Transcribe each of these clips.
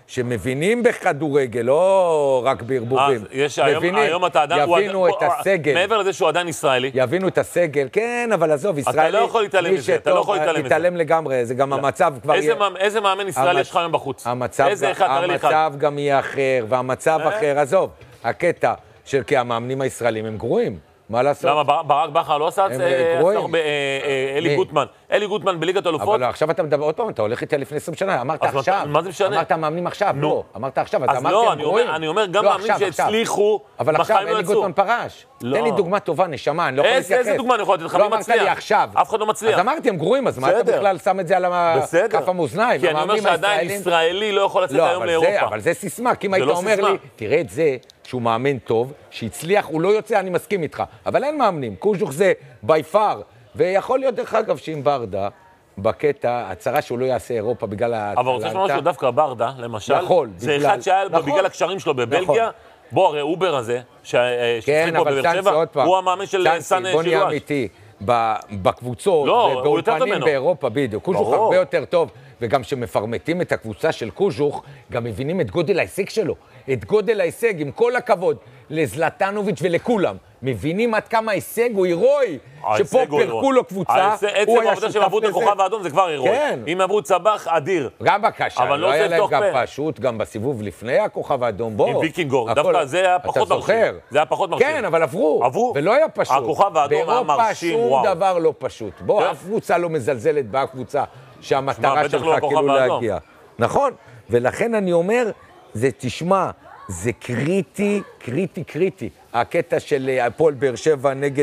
שמבינים בכדורגל, לא רק בערבובים. היום אתה עדיין... יבינו את הסגל. מעבר לזה שהוא עדיין ישראלי. יבינו את הסגל, כן, אבל עזוב, ישראלי... אתה לא יכול להתעלם מזה, אתה לא יכול להתעלם מזה. להתעלם לגמרי, זה גם המצב כבר יהיה... איזה מאמן ישראלי יש לך היום בחוץ? המצב גם יהיה אחר, והמצב אחר, עזוב, הקטע של כי המאמנים הישראלים הם גרועים. מה לעשות? למה, ברק בכר לא עשה את זה? אלי גוטמן. אלי גוטמן בליגת אלופות. אבל עכשיו אתה מדבר עוד פעם, אתה הולך איתי לפני 20 שנה, אמרת עכשיו. מה זה משנה? אמרת מאמנים עכשיו, לא. אמרת עכשיו, אז אמרתי לא, הם גרועים. אני אומר גם מאמנים שהצליחו, אבל עכשיו אלי גוטמן פרש. תן לי דוגמה טובה, נשמה, אני לא יכול להתייחס. איזה דוגמה אני יכול לתת לך? לא אמרת לי עכשיו. אף אחד לא מצליח. אז אמרתי, הם גרועים, אז מה אתה בכלל שם את זה על כף המאזניים? כי אני אומר שעדיין ישראלי לא יכול לצאת היום לאירופה. אבל זה סיסמה, כי אם היית אומר לי, תראה את זה, שהוא מאמן טוב, שהצליח, הוא לא יוצא, אני מסכים איתך. אבל אין מאמנים, קוז'וך זה ביפר, ויכול להיות דרך אגב שאם ברדה, בקטע, הצהרה שהוא לא יעשה אירופה בגלל אבל רוצה לשמוע שהוא דווקא ברדה, למשל, זה אחד שהיה בגלל הקשרים שלו בבלגיה, בוא, הרי אובר הזה, שצריך פה בבאר שבע, הוא המאמן של סן בוא נהיה אמיתי, בקבוצות, ובאולפנים באירופה, בדיוק, קוז'וך הרבה יותר טוב, וגם שמפרמטים את הקבוצה של קוז'וך, גם מבינים את גודל ההישג שלו, את גודל ההישג, עם כל הכבוד, לזלטנוביץ' ולכולם. מבינים עד כמה ההישג הוא הירואי, שפה פרקו לו קבוצה, עצם העובדה שהם עברו את הכוכב האדום זה כבר הירואי. אם עברו צבח, אדיר. גם בקשה, לא היה להם גם פשוט, גם בסיבוב לפני הכוכב האדום, בוא. עם ויקינגור, דווקא זה היה פחות מרשים. זה היה פחות מרשים. כן, אבל עברו. ולא היה פשוט. הכוכב האדום היה מרשים, וואו. שום דבר לא פשוט. בוא, אף קבוצה לא מזלזלת באף קבוצה שהמטרה שלך כאילו להגיע. נכון, ולכן אני אומר, זה תשמע, זה קריטי, קריטי, קריטי. הקטע של הפועל באר שבע נגד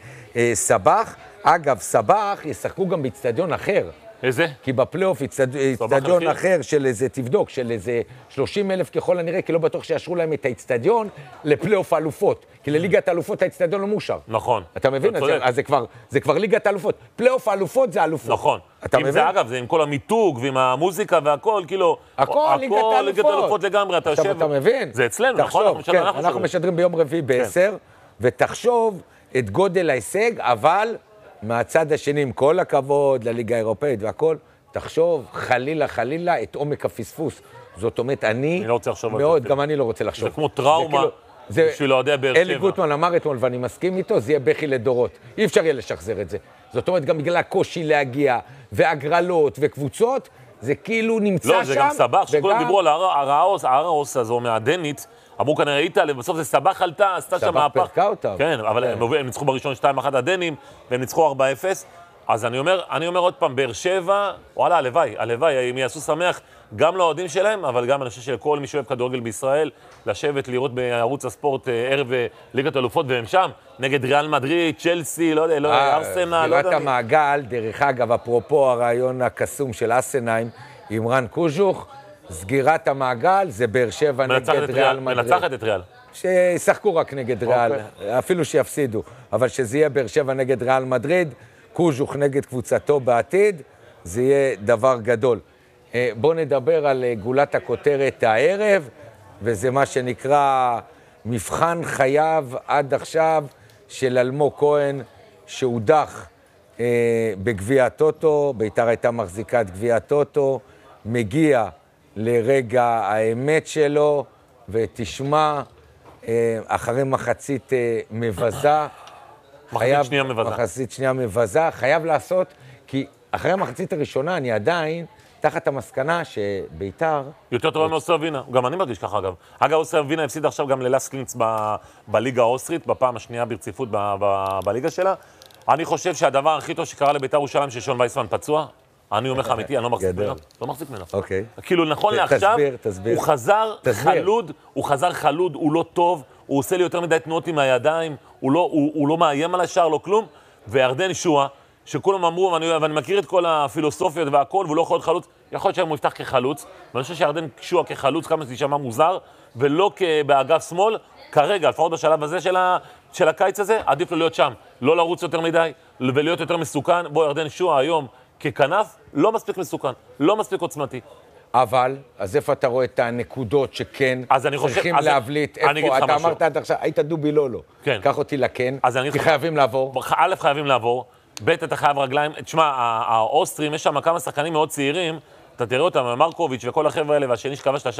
סבח. אגב, סבח ישחקו גם באצטדיון אחר. איזה? כי בפלייאוף אצטדיון אחר של איזה, תבדוק, של איזה 30,000 ככל הנראה, כי לא בטוח שיאשרו להם את האצטדיון לפלייאוף האלופות. כי לליגת האלופות האצטדיון לא מאושר. נכון. אתה מבין? אז זה כבר ליגת האלופות. פלייאוף האלופות זה האלופות. נכון. אם זה אגב, זה עם כל המיתוג ועם המוזיקה והכל, כאילו... הכל ליגת האלופות לגמרי, אתה יושב... אתה מבין? זה אצלנו, נכון? אנחנו משדרים ביום רביעי ב-10, ותחשוב את גודל ההישג, אבל מהצד השני, עם כל הכבוד לליגה האירופאית והכל, תחשוב חלילה, חלילה, את עומק הפספוס. זאת אומרת, אני לא רוצה לחשוב מאוד, גם אני לא רוצה לחשוב. זה כמו טראומה בשביל אוהדי באר שבע. אלי גוטמן אמר אתמול, ואני מסכים איתו, זה יהיה בכי לדורות. אי אפשר יהיה לשחזר את זה. זאת אומרת, גם בגלל הקושי להגיע, והגרלות וקבוצות, זה כאילו נמצא שם. לא, זה גם סבח, שכולם דיברו על הראוס הזו מהדנית, אמרו כנראה איטליה, ובסוף זה סבח עלתה, עשתה שם מהפך. סבח פרקה אותם. כן, אבל הם ניצחו בראשון 2-1 הדנים, והם ניצחו 4-0. אז אני אומר עוד פעם, באר שבע, וואלה, הלוואי, הם יעשו שמח גם לאוהדים שלהם, אבל גם אני חושב שכל מי שאוהב כדורגל בישראל, לשבת, לראות בערוץ הספורט ערב ליגת אלופות, והם שם, נגד ריאל מדריד, צ'לסי, לא יודע, ארסנל, לא יודע. סגירת המעגל, דרך אגב, אפרופו הרעיון הקסום של אסנהיים, עם רן קוז'וך, סגירת המעגל זה באר שבע נגד ריאל מדריד. מנצחת את ריאל. שישחקו רק נגד ריאל, אפילו שיפסידו, אבל שזה יהיה באר שבע נגד ריאל מדריד, קוז'וך נגד קבוצתו בעתיד, זה יהיה דבר גדול. בואו נדבר על גולת הכותרת הערב, וזה מה שנקרא מבחן חייו עד עכשיו של אלמוג כהן, שהודח בגביע הטוטו, בית"ר הייתה מחזיקת גביע הטוטו, מגיע לרגע האמת שלו, ותשמע, אחרי מחצית מבזה, מחצית שנייה מבזה, חייב לעשות, כי אחרי המחצית הראשונה אני עדיין תחת המסקנה שביתר... יותר טובה מאוסטריה ווינה, גם אני מרגיש ככה אגב. אגב, אוסטריה ווינה הפסיד עכשיו גם ללאסקלינץ בליגה האוסטרית, בפעם השנייה ברציפות בליגה שלה. אני חושב שהדבר הכי טוב שקרה לביתר ירושלים ששון וייסמן פצוע, אני אומר לך אמיתי, אני לא מחזיק ממנו. לא מחזיק ממנו. אוקיי. כאילו נכון לעכשיו, הוא חזר חלוד, הוא לא טוב, הוא עושה לי יותר מדי תנועות עם הידיים, הוא לא מאיים על השאר, לא כלום, וירדן שועה, שכולם אמרו, ואני מכיר את כל הפילוסופיות והכל, והוא לא יכול להיות חלוץ, יכול להיות שהוא יפתח כחלוץ, ואני חושב שירדן שועה כחלוץ, כמה זה יישמע מוזר, ולא באגף שמאל, כרגע, לפחות בשלב הזה של הקיץ הזה, עדיף לו להיות שם, לא לרוץ יותר מדי, ולהיות יותר מסוכן. בוא, ירדן שועה היום ככנף, לא מספיק מסוכן, לא מספיק עוצמתי. אבל, אז איפה אתה רואה את הנקודות שכן צריכים להבליט? איפה? אתה אמרת עד עכשיו, היית דובי לולו. כן. קח אותי לכן, כי חייבים לעבור. א', חייבים לעבור, ב', אתה חייב רגליים. תשמע, האוסטרים, יש שם כמה שחקנים מאוד צעירים, אתה תראה אותם, מרקוביץ' וכל החבר'ה האלה, והשני שכבש